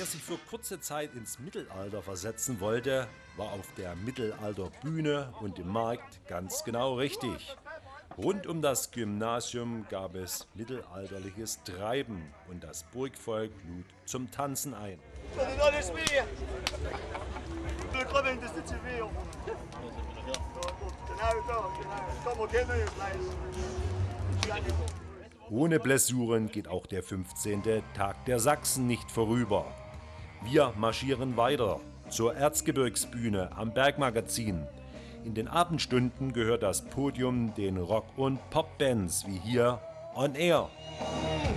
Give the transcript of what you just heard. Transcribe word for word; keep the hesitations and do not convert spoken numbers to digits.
Wer sich für kurze Zeit ins Mittelalter versetzen wollte, war auf der Mittelalterbühne und im Markt ganz genau richtig. Rund um das Gymnasium gab es mittelalterliches Treiben und das Burgvolk lud zum Tanzen ein. Ohne Blessuren geht auch der fünfzehnte Tag der Sachsen nicht vorüber. Wir marschieren weiter zur Erzgebirgsbühne am Bergmagazin. In den Abendstunden gehört das Podium den Rock- und Popbands wie hier On Air.